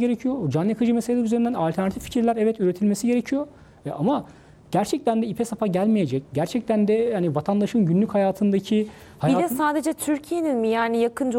gerekiyor. O can yakıcı meseleler üzerinden alternatif fikirler evet üretilmesi gerekiyor. Ama gerçekten de ipe sapa gelmeyecek. Gerçekten de hani vatandaşın günlük hayatındaki Bir de sadece Türkiye'nin mi, yani yakın